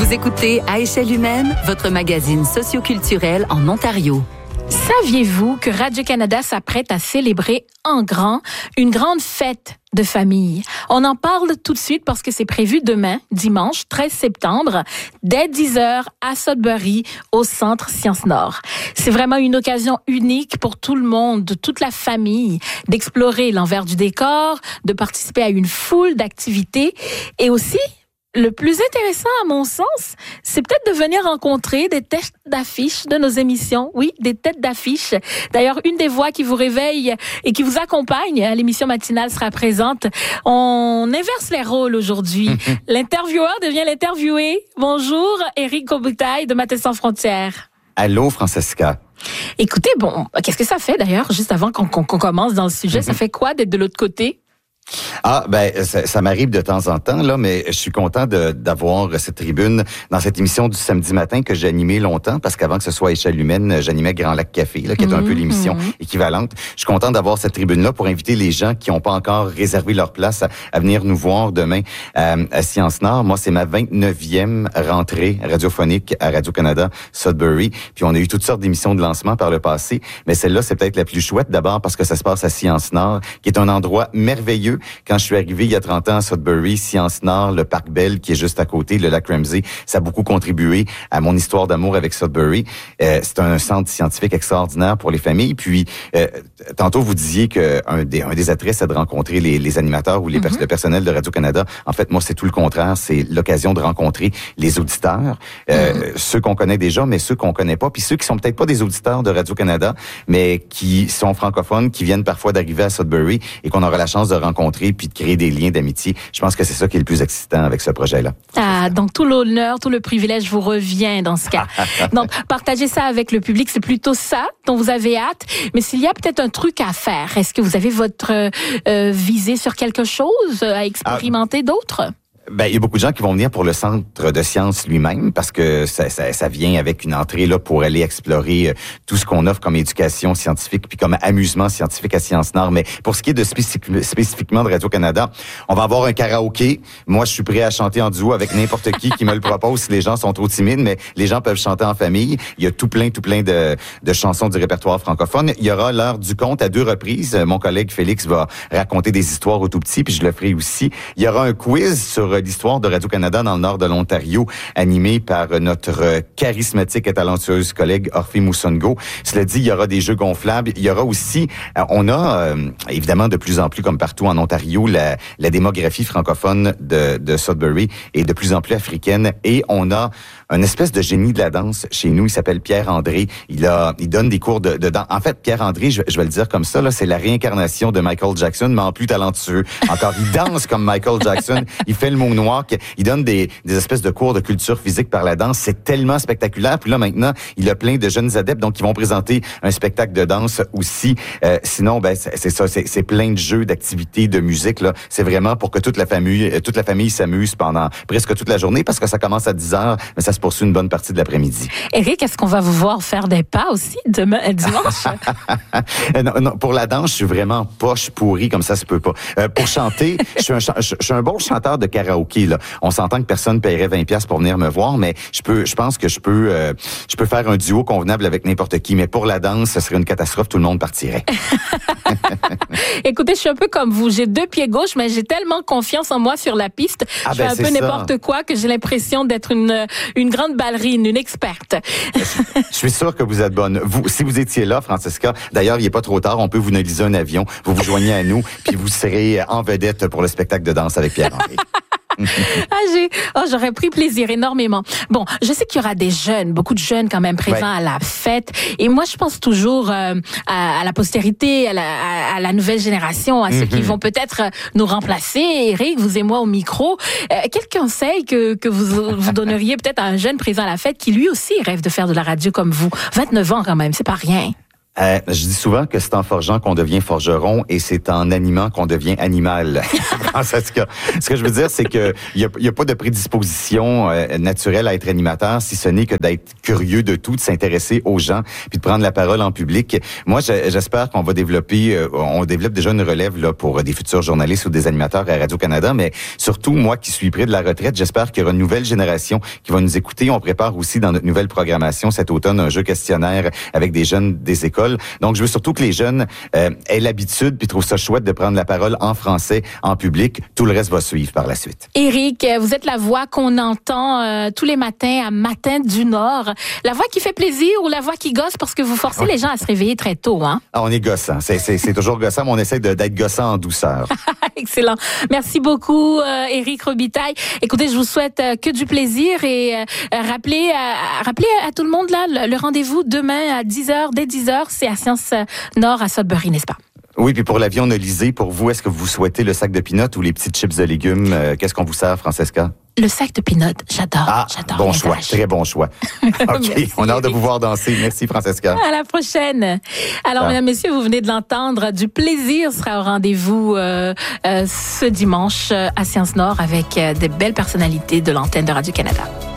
Vous écoutez À échelle humaine, votre magazine socioculturel en Ontario. Saviez-vous que Radio-Canada s'apprête à célébrer en grand une grande fête de famille? On en parle tout de suite parce que c'est prévu demain, dimanche 13 septembre, dès 10h à Sudbury, au Centre Sciences Nord. C'est vraiment une occasion unique pour tout le monde, toute la famille, d'explorer l'envers du décor, de participer à une foule d'activités et aussi, le plus intéressant, à mon sens, c'est peut-être de venir rencontrer des têtes d'affiche de nos émissions. Oui, des têtes d'affiche. D'ailleurs, une des voix qui vous réveille et qui vous accompagne à l'émission matinale sera présente. On inverse les rôles aujourd'hui. L'intervieweur devient l'interviewé. Bonjour, Éric Koboutaille de Mathes sans frontières. Allô, Francesca. Écoutez, bon, qu'est-ce que ça fait d'ailleurs, juste avant qu'on commence dans le sujet? Ça fait quoi d'être de l'autre côté? Ah, ça m'arrive de temps en temps, là, mais je suis content d'avoir cette tribune dans cette émission du samedi matin que j'ai animée longtemps, parce qu'avant que ce soit à échelle humaine, j'animais Grand Lac Café, là, qui est un peu l'émission équivalente. Je suis content d'avoir cette tribune-là pour inviter les gens qui n'ont pas encore réservé leur place à venir nous voir demain à Sciences Nord. Moi, c'est ma 29e rentrée radiophonique à Radio-Canada, Sudbury. Puis on a eu toutes sortes d'émissions de lancement par le passé, mais celle-là, c'est peut-être la plus chouette, d'abord parce que ça se passe à Sciences Nord, qui est un endroit merveilleux. Quand je suis arrivé il y a 30 ans à Sudbury, Sciences Nord, le Parc Bell qui est juste à côté, le lac Ramsey, ça a beaucoup contribué à mon histoire d'amour avec Sudbury. C'est un centre scientifique extraordinaire pour les familles. Puis, tantôt, vous disiez qu'un des attraits, c'est de rencontrer les animateurs ou le personnel de Radio-Canada. En fait, moi, c'est tout le contraire. C'est l'occasion de rencontrer les auditeurs, ceux qu'on connaît déjà, mais ceux qu'on connaît pas. Puis ceux qui sont peut-être pas des auditeurs de Radio-Canada, mais qui sont francophones, qui viennent parfois d'arriver à Sudbury et qu'on aura la chance de rencontrer puis de créer des liens d'amitié. Je pense que c'est ça qui est le plus excitant avec ce projet-là. Ah, donc tout l'honneur, tout le privilège vous revient dans ce cas. Donc, partager ça avec le public, c'est plutôt ça dont vous avez hâte. Mais s'il y a peut-être un truc à faire, est-ce que vous avez votre visée sur quelque chose à expérimenter d'autres? Il y a beaucoup de gens qui vont venir pour le centre de sciences lui-même parce que ça vient avec une entrée là pour aller explorer tout ce qu'on offre comme éducation scientifique puis comme amusement scientifique à Sciences Nord. Mais pour ce qui est de spécifiquement de Radio-Canada, on va avoir un karaoké. Moi, je suis prêt à chanter en duo avec n'importe qui me le propose si les gens sont trop timides, mais les gens peuvent chanter en famille. Il y a tout plein de chansons du répertoire francophone. Il y aura l'heure du conte à 2 reprises. Mon collègue Félix va raconter des histoires aux tout petits, puis je le ferai aussi. Il y aura un quiz sur l'histoire de Radio-Canada dans le nord de l'Ontario, animé par notre charismatique et talentueuse collègue Orphée Moussongo. Cela dit, il y aura des jeux gonflables. Il y aura aussi, on a évidemment de plus en plus, comme partout en Ontario, la démographie francophone de Sudbury est de plus en plus africaine. Et on a un espèce de génie de la danse chez nous. Il s'appelle Pierre-André. Il donne des cours de danse. En fait, Pierre-André, je vais le dire comme ça, là, c'est la réincarnation de Michael Jackson, mais en plus talentueux. Encore, il danse comme Michael Jackson. Il fait le moonwalk. Il donne des espèces de cours de culture physique par la danse. C'est tellement spectaculaire. Puis là, maintenant, il a plein de jeunes adeptes, donc ils vont présenter un spectacle de danse aussi. Sinon, c'est ça. C'est plein de jeux, d'activités, de musique, là. C'est vraiment pour que toute la famille s'amuse pendant presque toute la journée parce que ça commence à 10h, mais ça se poursuit une bonne partie de l'après-midi. Éric, est-ce qu'on va vous voir faire des pas aussi demain, dimanche? Non, pour la danse, je suis vraiment poche pourrie, comme ça se peut pas. Pour chanter, je suis un bon chanteur de karaoké, là. On s'entend que personne ne paierait 20$ pour venir me voir, mais je pense que je peux faire un duo convenable avec n'importe qui. Mais pour la danse, ce serait une catastrophe, tout le monde partirait. Écoutez, je suis un peu comme vous. J'ai 2 pieds gauches, mais j'ai tellement confiance en moi sur la piste. Je fais un peu n'importe quoi que j'ai l'impression d'être une grande ballerine, une experte. Je suis sûr que vous êtes bonne. Si vous étiez là, Francesca, d'ailleurs, il n'est pas trop tard, on peut vous analyser un avion, vous vous joignez à nous, puis vous serez en vedette pour le spectacle de danse avec Pierre-André. J'aurais pris plaisir énormément. Bon, je sais qu'il y aura des jeunes, beaucoup de jeunes quand même présents à la fête. Et moi, je pense toujours à la postérité, à la nouvelle génération, à ceux qui vont peut-être nous remplacer. Éric, vous et moi au micro. Quel conseil que vous donneriez peut-être à un jeune présent à la fête qui lui aussi rêve de faire de la radio comme vous? 29 ans quand même, c'est pas rien. Je dis souvent que c'est en forgeant qu'on devient forgeron et c'est en animant qu'on devient animal. Ce que je veux dire, c'est que il y a pas de prédisposition naturelle à être animateur, si ce n'est que d'être curieux de tout, de s'intéresser aux gens, puis de prendre la parole en public. Moi, j'espère qu'on va développer, on développe déjà une relève là pour des futurs journalistes ou des animateurs à Radio-Canada, mais surtout, moi qui suis près de la retraite, j'espère qu'il y aura une nouvelle génération qui va nous écouter. On prépare aussi dans notre nouvelle programmation cet automne un jeu questionnaire avec des jeunes des écoles. Donc, je veux surtout que les jeunes aient l'habitude puis trouvent ça chouette de prendre la parole en français, en public. Tout le reste va suivre par la suite. Éric, vous êtes la voix qu'on entend tous les matins à Matin du Nord. La voix qui fait plaisir ou la voix qui gosse parce que vous forcez les gens à se réveiller très tôt, hein? Ah, on est gossant. C'est toujours gossant, mais on essaie d'être gossant en douceur. Excellent. Merci beaucoup, Éric Robitaille. Écoutez, je vous souhaite que du plaisir et rappelez à tout le monde là le rendez-vous demain à 10h, dès 10h, c'est à Sciences Nord à Sudbury, n'est-ce pas? Oui, puis pour l'avion Nolisé, pour vous, est-ce que vous souhaitez le sac de peanuts ou les petites chips de légumes? Qu'est-ce qu'on vous sert, Francesca? Le sac de peanuts, j'adore. Bon choix, très bon choix. OK, on a hâte de vous voir danser. Merci, Francesca. À la prochaine. Alors, mesdames, messieurs, vous venez de l'entendre. Du plaisir sera au rendez-vous ce dimanche à Sciences Nord avec de belles personnalités de l'antenne de Radio-Canada.